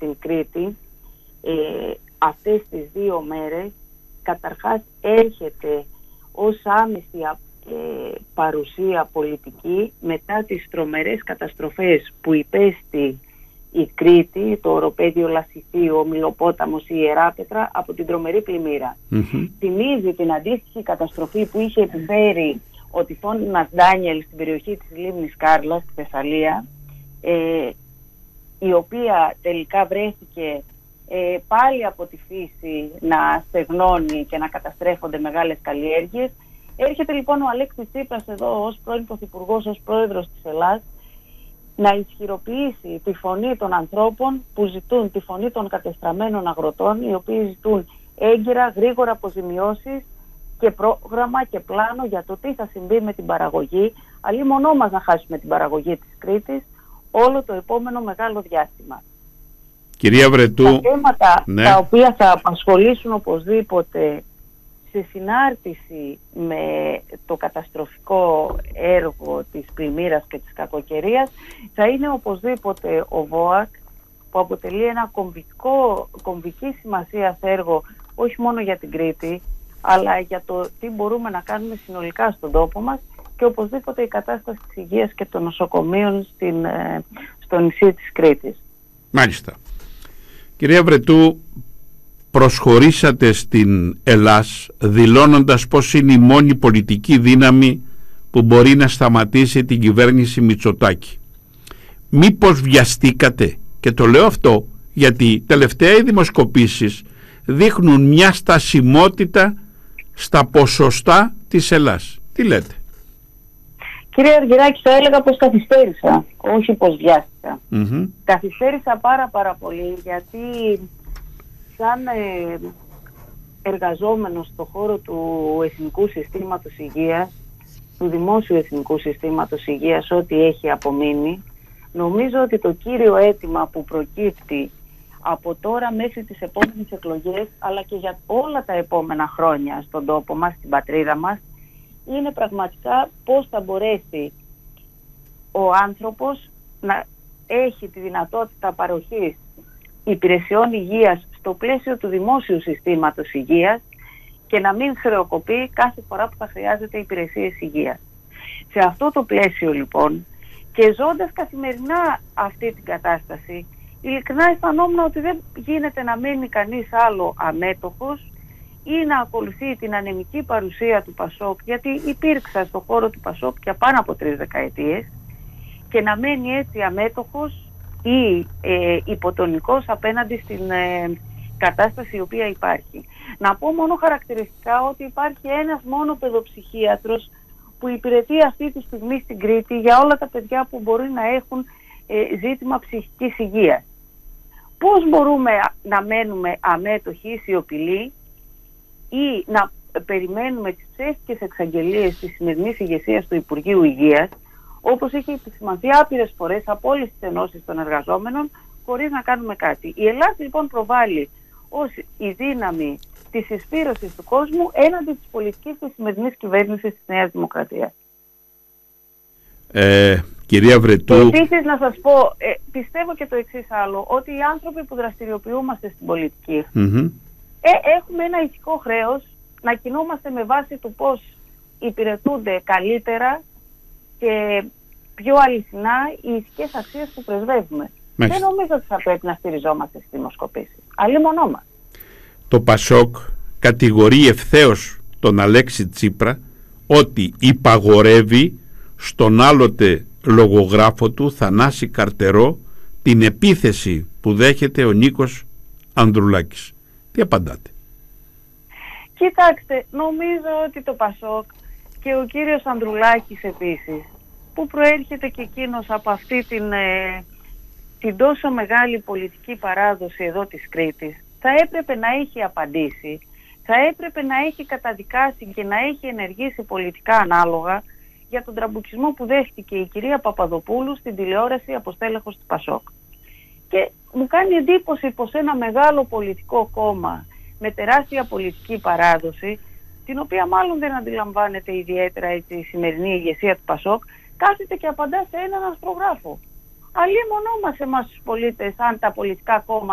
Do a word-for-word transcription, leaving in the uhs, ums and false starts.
στην Κρήτη ε, αυτές τις δύο μέρες καταρχάς έρχεται ως άμεση ε, παρουσία πολιτική μετά τις τρομερές καταστροφές που υπέστη η Κρήτη, το οροπέδιο Λασιθίου, ο Μιλοπόταμος, η Ιεράπετρα από την τρομερή πλημμύρα. Mm-hmm. Θυμίζει την αντίστοιχη καταστροφή που είχε επιφέρει ο τυφώνας Ντάνιελ στην περιοχή της λίμνης Κάρλας, στη Θεσσαλία, ε, η οποία τελικά βρέθηκε ε, πάλι από τη φύση να στεγνώνει και να καταστρέφονται μεγάλες καλλιέργειες. Έρχεται λοιπόν ο Αλέξης Τσίπρας εδώ ως πρώην Πρωθυπουργός, ως πρόεδρος της Ελλάδας, να ισχυροποιήσει τη φωνή των ανθρώπων που ζητούν, τη φωνή των κατεστραμμένων αγροτών, οι οποίοι ζητούν έγκαιρα, γρήγορα αποζημιώσεις και πρόγραμμα και πλάνο για το τι θα συμβεί με την παραγωγή, αλλή μονό μας να χάσουμε την παραγωγή της Κρήτης όλο το επόμενο μεγάλο διάστημα. Κυρία Βρετού, τα θέματα ναι. τα οποία θα απασχολήσουν οπωσδήποτε σε συνάρτηση με το καταστροφικό έργο της πλημμύρας και της κακοκαιρίας θα είναι οπωσδήποτε ο ΒΟΑΚ, που αποτελεί ένα κομβικό, κομβική σημασία έργο όχι μόνο για την Κρήτη αλλά για το τι μπορούμε να κάνουμε συνολικά στον τόπο μας, και οπωσδήποτε η κατάσταση της υγείας και των νοσοκομείων στην, στο νησί της Κρήτης. Μάλιστα. Κυρία Βρετού, προσχωρήσατε στην Ελλάς δηλώνοντας πως είναι η μόνη πολιτική δύναμη που μπορεί να σταματήσει την κυβέρνηση Μητσοτάκη. Μήπως βιαστήκατε? Και το λέω αυτό γιατί τελευταία οι δημοσκοπήσεις δείχνουν μια στασιμότητα στα ποσοστά της Ελλάς. Τι λέτε? Κύριε Αργυράκη, θα έλεγα πως καθυστέρησα, όχι πως βιάστηκα. Mm-hmm. Καθυστέρησα πάρα πάρα πολύ γιατί σαν ε, εργαζόμενος στον χώρο του Εθνικού Συστήματος Υγείας, του Δημόσιου Εθνικού Συστήματος Υγείας, ό,τι έχει απομείνει, νομίζω ότι το κύριο αίτημα που προκύπτει από τώρα μέχρι τις επόμενες εκλογές, αλλά και για όλα τα επόμενα χρόνια στον τόπο μας, στην πατρίδα μας, είναι πραγματικά πώς θα μπορέσει ο άνθρωπος να έχει τη δυνατότητα παροχής υπηρεσιών υγείας στο πλαίσιο του δημόσιου συστήματος υγείας και να μην χρεοκοπεί κάθε φορά που θα χρειάζεται υπηρεσίες υγείας. Σε αυτό το πλαίσιο λοιπόν, και ζώντας καθημερινά αυτή την κατάσταση, ειλικρινά αισθανόμουν ότι δεν γίνεται να μείνει κανείς άλλο αμέτωχος ή να ακολουθεί την ανεμική παρουσία του Πασόκ, γιατί υπήρξα στον χώρο του Πασόκ για πάνω από τρεις δεκαετίες, και να μένει έτσι αμέτωχος ή ε, υποτονικός απέναντι στην ε, κατάσταση η οποία υπάρχει. Να πω μόνο χαρακτηριστικά ότι υπάρχει ένας μόνο παιδοψυχίατρος που υπηρετεί αυτή τη στιγμή στην Κρήτη για όλα τα παιδιά που μπορεί να έχουν ε, ζήτημα ψυχικής υγείας. Πώς μπορούμε να μένουμε αμέτωχοι, σιωπηλοί, ή να περιμένουμε τις ψεύτικες εξαγγελίες της σημερινής ηγεσίας του Υπουργείου Υγείας, όπως έχει επισημανθεί άπειρες φορές από όλες τις ενώσεις των εργαζόμενων, χωρίς να κάνουμε κάτι. Η Ελλάδα λοιπόν προβάλλει ως η δύναμη της εισπύρωσης του κόσμου έναντι της πολιτικής της σημερινής κυβέρνησης της Νέας Δημοκρατίας. Ε, κυρία Βρετού... Επίσης να σας πω, ε, πιστεύω και το εξής άλλο, ότι οι άνθρωποι που δραστηριοποιούμαστε στην πολιτική mm-hmm. ε, έχουμε ένα ηθικό χρέος να κινούμαστε με βάση του πώς υπηρετούνται καλύτερα και πιο αληθινά οι ηθικές αξίες που πρεσβεύουμε. Μάλιστα. Δεν νομίζω ότι θα πρέπει να στηριζόμαστε στις δημοσκοπήσεις. Αλλή μονό μας. Το Πασόκ κατηγορεί ευθέως τον Αλέξη Τσίπρα ότι υπαγορεύει στον άλλοτε λογογράφο του Θανάση Καρτερό την επίθεση που δέχεται ο Νίκος Ανδρουλάκης. Τι απαντάτε? Κοιτάξτε, νομίζω ότι το Πασόκ και ο κύριος Ανδρουλάκης επίσης, που προέρχεται και εκείνος από αυτή την, ε, την τόσο μεγάλη πολιτική παράδοση εδώ της Κρήτης, θα έπρεπε να έχει απαντήσει, θα έπρεπε να έχει καταδικάσει και να έχει ενεργήσει πολιτικά ανάλογα για τον τραμπουκισμό που δέχτηκε η κυρία Παπαδοπούλου στην τηλεόραση από στέλεχος του Πασόκ. Και μου κάνει εντύπωση πως ένα μεγάλο πολιτικό κόμμα με τεράστια πολιτική παράδοση, την οποία μάλλον δεν αντιλαμβάνεται ιδιαίτερα η σημερινή ηγεσία του Πασόκ, κάθεται και απαντά σε έναν αστρογράφο. Αλλήμονό μας εμάς τους πολίτες, αν τα πολιτικά κόμματα